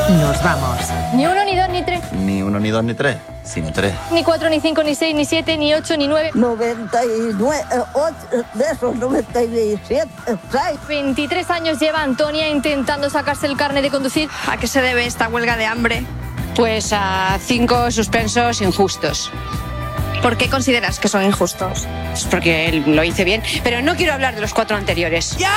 Nos vamos. Ni 1, ni 2, ni 3. Ni 1, ni 2, ni 3, sino 3. Ni 4, ni 5, ni 6, ni 7, ni 8, ni 9. 99, 8, de esos 97, 6. 23 años lleva Antonia intentando sacarse el carnet de conducir. ¿A qué se debe esta huelga de hambre? Pues a 5 suspensos injustos. ¿Por qué consideras que son injustos? Es porque lo hice bien, pero no quiero hablar de los 4 anteriores.